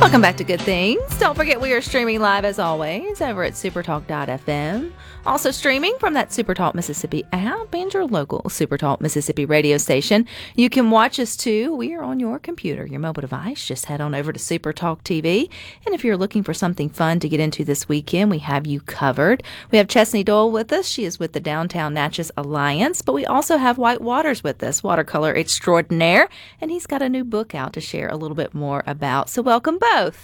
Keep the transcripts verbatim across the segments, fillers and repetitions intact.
Welcome back to Good Things. Don't forget we are streaming live as always over at supertalk dot f m. Also streaming from that Supertalk Mississippi app and your local Supertalk Mississippi radio station. You can watch us too. We are on your computer, your mobile device. Just head on over to Supertalk T V. And if you're looking for something fun to get into this weekend, we have you covered. We have Chesney Dole with us. She is with the Downtown Natchez Alliance. But we also have White Waters with us, watercolor extraordinaire. And he's got a new book out to share a little bit more about. So welcome both.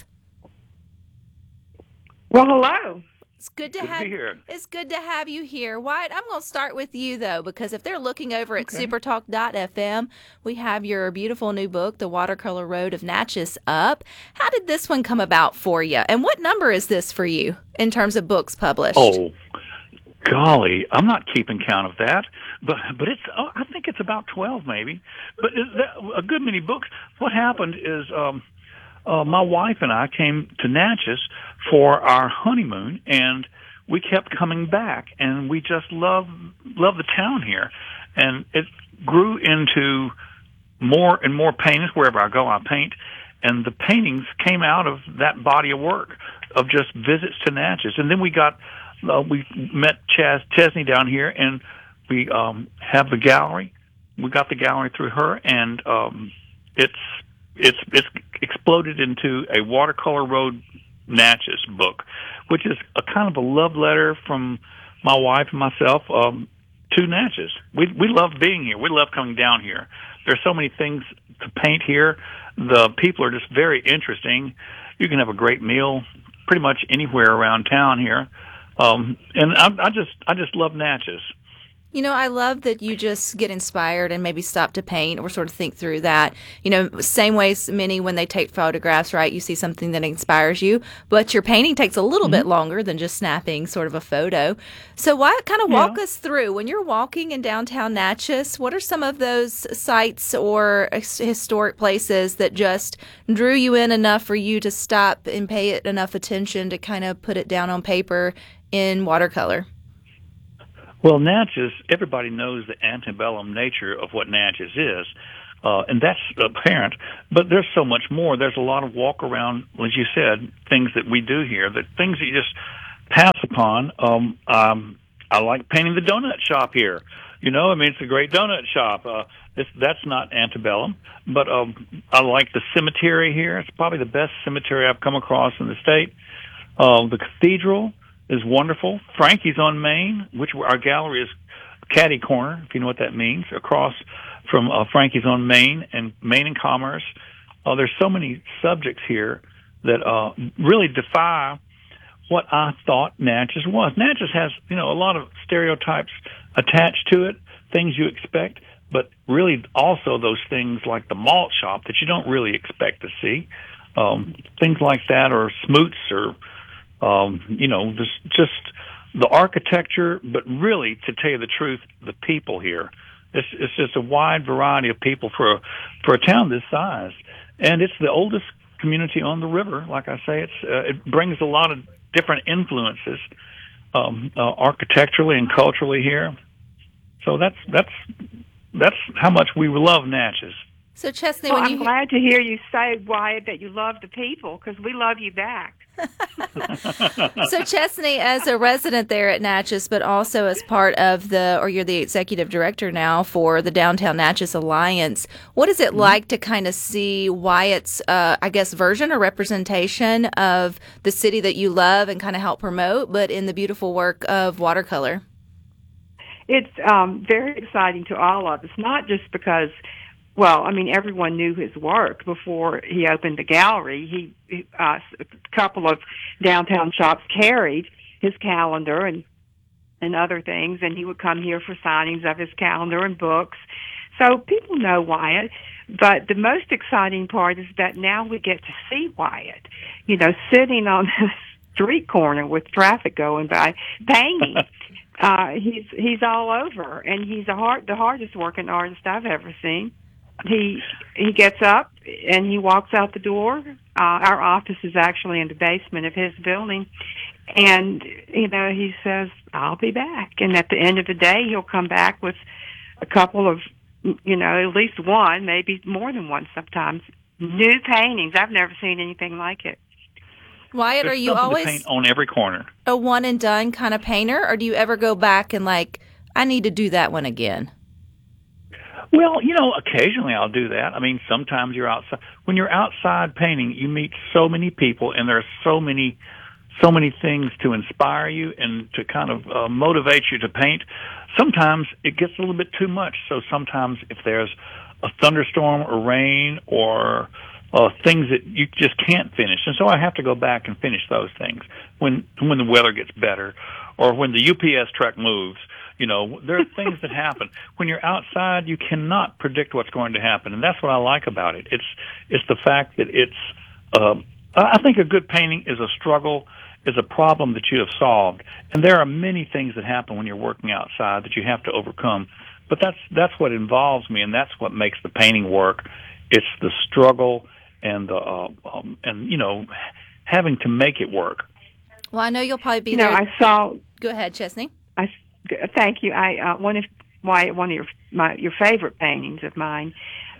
Well, hello. It's good to Good to have be here. It's good to have you here. Wyatt, I'm going to start with you though, because if they're looking over at Okay. supertalk dot f m, we have your beautiful new book, The Watercolor Road of Natchez, up. How did this one come about for you? And what number is this for you in terms of books published? Oh, golly, I'm not keeping count of that, but but it's oh, I think it's about twelve maybe, but is that, a good many books. What happened is um, uh, my wife and I came to Natchez for our honeymoon, and we kept coming back, and we just love love the town here, and it grew into more and more paintings. Wherever I go, I paint, and the paintings came out of that body of work of just visits to Natchez, and then we got. Uh, we met Chaz Chesney down here, and we um, have the gallery. We got the gallery through her, and um, it's it's it's exploded into a Watercolor Road Natchez book, which is a kind of a love letter from my wife and myself um, to Natchez. We we love being here. We love coming down here. There's so many things to paint here. The people are just very interesting. You can have a great meal pretty much anywhere around town here. Um, and I, I just, I just love Natchez. You know, I love that you just get inspired and maybe stop to paint or sort of think through that. You know, same ways many when they take photographs, right? You see something that inspires you, but your painting takes a little mm-hmm. bit longer than just snapping sort of a photo. So why kind of walk yeah. us through when you're walking in downtown Natchez, what are some of those sites or historic places that just drew you in enough for you to stop and pay it enough attention to kind of put it down on paper in watercolor? Well, Natchez, everybody knows the antebellum nature of what Natchez is, uh, and that's apparent. But there's so much more. There's a lot of walk-around, as you said, things that we do here, that things that you just pass upon. Um, um, I like painting the donut shop here. You know, I mean, it's a great donut shop. Uh, this, that's not antebellum, but um, I like the cemetery here. It's probably the best cemetery I've come across in the state. Uh, the cathedral is wonderful. Frankie's on Main, which our gallery is Caddy Corner, if you know what that means, across from uh, Frankie's on Main and Main and Commerce. Uh, there's so many subjects here that uh, really defy what I thought Natchez was. Natchez has, you know, a lot of stereotypes attached to it, things you expect, but really also those things like the malt shop that you don't really expect to see. Um, things like that, or Smoots, or Um, you know, just, just the architecture, but really, to tell you the truth, the people here. It's, it's just a wide variety of people for a, for a town this size. And it's the oldest community on the river. Like I say, it's, uh, it brings a lot of different influences, um, uh, architecturally and culturally here. So that's, that's, that's how much we love Natchez. So Chesney, well, when I'm you glad to hear you say, Wyatt, that you love the people, because we love you back. So Chesney, as a resident there at Natchez, but also as part of the, or you're the executive director now for the Downtown Natchez Alliance, what is it mm-hmm. like to kind of see Wyatt's, uh, I guess, version or representation of the city that you love and kind of help promote, but in the beautiful work of watercolor? It's um, very exciting to all of us, not just because, well, I mean, everyone knew his work before he opened the gallery. He, uh, a couple of downtown shops carried his calendar and and other things, and he would come here for signings of his calendar and books. So people know Wyatt, but the most exciting part is that now we get to see Wyatt, you know, sitting on the street corner with traffic going by, painting. uh, he's he's all over, and he's a hard, the hardest working artist I've ever seen. He he gets up and he walks out the door. Uh, our office is actually in the basement of his building, and you know he says, "I'll be back." And at the end of the day, he'll come back with a couple of, you know, at least one, maybe more than one sometimes, new paintings. I've never seen anything like it. Wyatt, There's are you something to always paint on every corner. a one and done kind of painter, or do you ever go back and like, I need to do that one again? Well, you know, occasionally I'll do that. I mean, sometimes you're outside. When you're outside painting, you meet so many people, and there are so many, so many things to inspire you and to kind of uh, motivate you to paint. Sometimes it gets a little bit too much. So sometimes if there's a thunderstorm or rain or uh, things that you just can't finish, and so I have to go back and finish those things when when the weather gets better, or when the U P S truck moves. You know, there are things that happen. When you're outside, you cannot predict what's going to happen, and that's what I like about it. It's it's the fact that it's. Um, I think a good painting is a struggle, is a problem that you have solved, and there are many things that happen when you're working outside that you have to overcome. But that's that's what involves me, and that's what makes the painting work. It's the struggle and the uh, um, and you know having to make it work. Well, I know you'll probably be You there. know, I saw. Go ahead, Chesney. I thank you. I uh, one of why one of your my your favorite paintings of mine,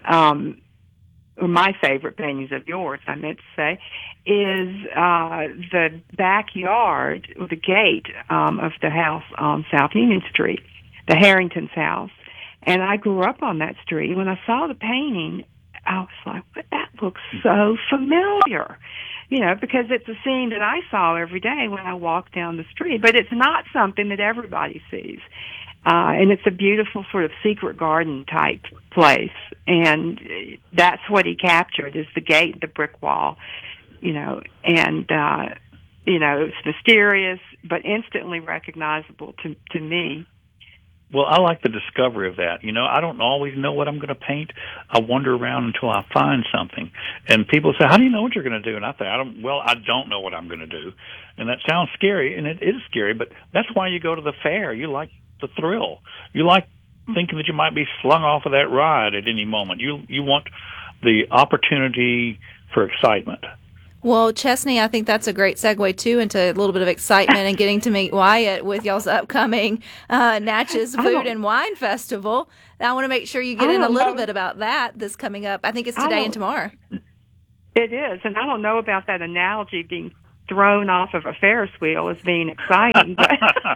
um, or my favorite paintings of yours, I meant to say, is uh, the backyard, or the gate um, of the house on South Union Street, the Harrington's house. And I grew up on that street. When I saw the painting, I was like, "What? That looks so familiar." You know, because it's a scene that I saw every day when I walked down the street. But it's not something that everybody sees. Uh, and it's a beautiful sort of secret garden type place. And that's what he captured, is the gate, the brick wall, you know. And, uh, you know, it's mysterious, but instantly recognizable to, to me. Well, I like the discovery of that. You know, I don't always know what I'm going to paint. I wander around until I find something. And people say, how do you know what you're going to do? And I say, I don't, well, I don't know what I'm going to do. And that sounds scary, and it is scary, but that's why you go to the fair. You like the thrill. You like thinking that you might be slung off of that ride at any moment. You, you want the opportunity for excitement. Well, Chesney, I think that's a great segue, too, into a little bit of excitement and getting to meet Wyatt with y'all's upcoming uh, Natchez Food and Wine Festival. I want to make sure you get in a little know. bit about that this coming up. I think it's today and tomorrow. It is, and I don't know about that analogy being thrown off of a Ferris wheel as being exciting. But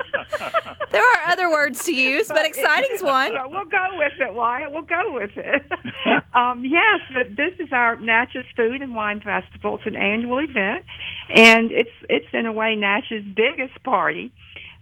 there are other words to use, but exciting's one. So we'll go with it, Wyatt. We'll go with it. um, yes, but this is our Natchez Food and Wine Festival. It's an annual event, and it's it's in a way Natchez's biggest party.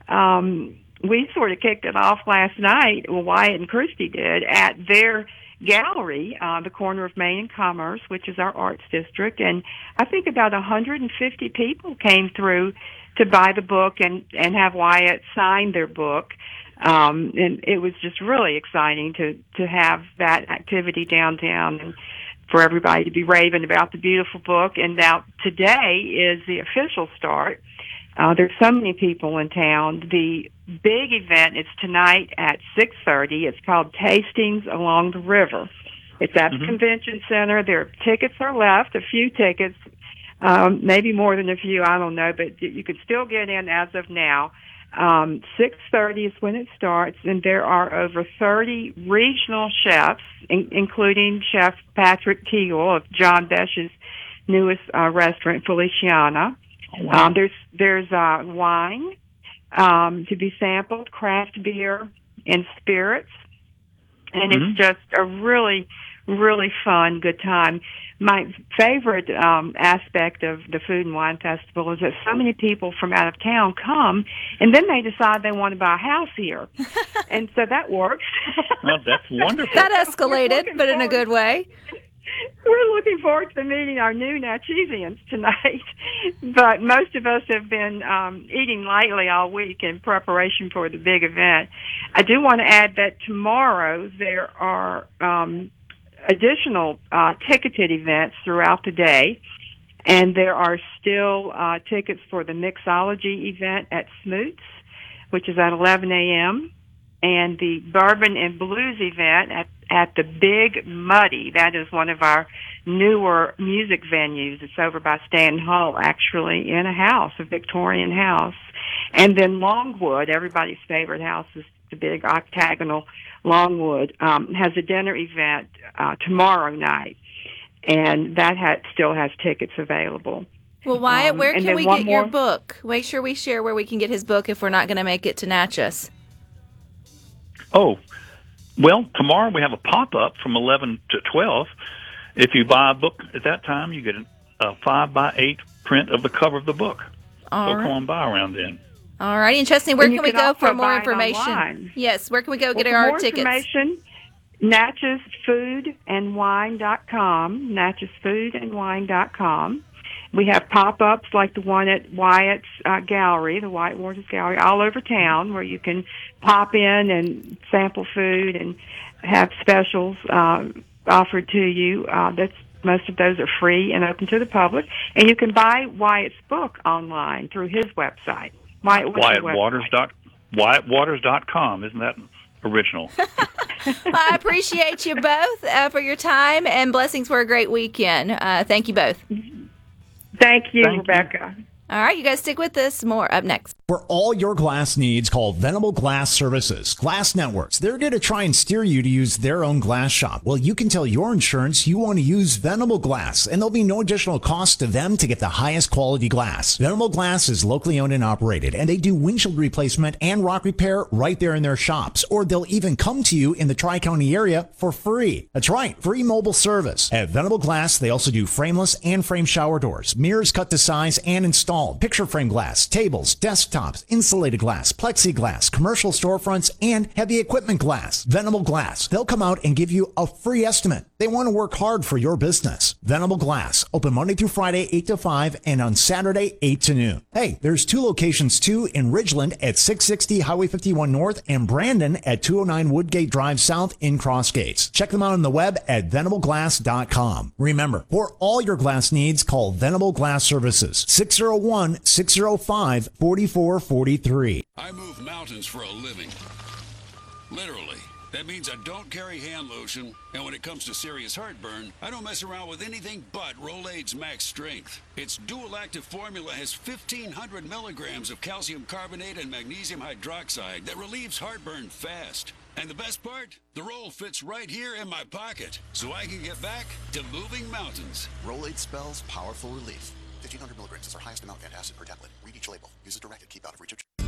Um, we sort of kicked it off last night. Well, Wyatt and Christy did at their gallery, uh, the corner of Main and Commerce, which is our arts district, and I think about one hundred fifty people came through to buy the book and, and have Wyatt sign their book. Um, and it was just really exciting to, to have that activity downtown and for everybody to be raving about the beautiful book. And now today is the official start. Uh, there's so many people in town. The big event is tonight at six thirty. It's called Tastings Along the River. It's at mm-hmm. the convention center. There tickets are left, a few tickets, um, maybe more than a few, I don't know, but you can still get in as of now. Um, six thirty is when it starts, and there are over thirty regional chefs, in, including Chef Patrick Teagle of John Besh's newest uh, restaurant, Feliciana. Oh, wow. Um, there's there's uh, wine um, to be sampled, craft beer, and spirits, and mm-hmm. it's just a really, really fun, good time. My favorite um, aspect of the Food and Wine Festival is that so many people from out of town come, and then they decide they want to buy a house here, and so that works. Well, that's wonderful. That escalated, but in a good way. We're looking forward to meeting our new Natchezians tonight, but most of us have been um, eating lightly all week in preparation for the big event. I do want to add that tomorrow there are um, additional uh, ticketed events throughout the day, and there are still uh, tickets for the mixology event at Smoots, which is at eleven a.m., and the Bourbon and Blues event at at the Big Muddy. That is one of our newer music venues. It's over by Stanton Hall, actually, in a house, a Victorian house. And then Longwood, everybody's favorite house, is the big octagonal Longwood, um, has a dinner event uh, tomorrow night. and that ha- still has tickets available. Well, Wyatt, Um, where and can then we one get your more- book? Make sure we share where we can get his book if we're not going to make it to Natchez. Oh, well, tomorrow we have a pop-up from eleven to twelve. If you buy a book at that time, you get a five by eight print of the cover of the book. All so right. come on by around then. All righty. And Chesney, where And can you we can go also for more buy it information? online. Yes, where can we go get Well, for our more tickets? information, Natchez Food and Wine dot com, Natchez Food and Wine dot com. We have pop-ups like the one at Wyatt's uh, Gallery, the Wyatt Ward's Gallery, all over town where you can pop in and sample food and have specials uh, offered to you. Uh, that's most of those are free and open to the public. And you can buy Wyatt's book online through his website. Wyatt, what's your Wyatt website? Waters dot Wyatt Waters dot com. Isn't that original? Well, I appreciate you both uh, for your time, and blessings for a great weekend. Uh, thank you both. Thank you, Thank you. Rebecca. All right, you guys stick with us. More up next. For all your glass needs, call Venable Glass Services. Glass Networks, they're going to try and steer you to use their own glass shop. Well, you can tell your insurance you want to use Venable Glass, and there'll be no additional cost to them to get the highest quality glass. Venable Glass is locally owned and operated, and they do windshield replacement and rock repair right there in their shops, or they'll even come to you in the Tri-County area for free. That's right, free mobile service. At Venable Glass, they also do frameless and frame shower doors, mirrors cut to size and installed, picture frame glass, tables, desktops, insulated glass, plexiglass, commercial storefronts, and heavy equipment glass. Venable Glass. They'll come out and give you a free estimate. They want to work hard for your business. Venable Glass. Open Monday through Friday, eight to five, and on Saturday, eight to noon. Hey, there's two locations too in Ridgeland at six sixty Highway fifty-one North and Brandon at two oh nine Woodgate Drive South in Cross Gates. Check them out on the web at venable glass dot com. Remember, for all your glass needs, call Venable Glass Services. six oh one, six oh five, four four four three. I move mountains for a living. Literally. That means I don't carry hand lotion, and when it comes to serious heartburn, I don't mess around with anything but Rolaids Max Strength. Its dual-active formula has fifteen hundred milligrams of calcium carbonate and magnesium hydroxide that relieves heartburn fast. And the best part? The roll fits right here in my pocket, so I can get back to moving mountains. Rolaids spells powerful relief. fifteen hundred milligrams is our highest amount of antacid per tablet. Read each label. Use as directed. Keep out of reach of